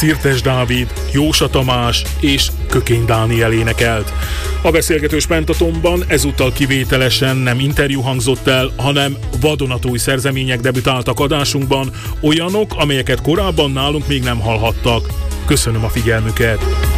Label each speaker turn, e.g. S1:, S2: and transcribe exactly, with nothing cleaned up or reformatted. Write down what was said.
S1: Szirtes Dávid, Jósa Tamás és Kökény Dániel énekelt. A beszélgetős Pentatonban ezúttal kivételesen nem interjú hangzott el, hanem vadonatúj szerzemények debütáltak adásunkban, olyanok, amelyeket korábban nálunk még nem hallhattak. Köszönöm a figyelmüket!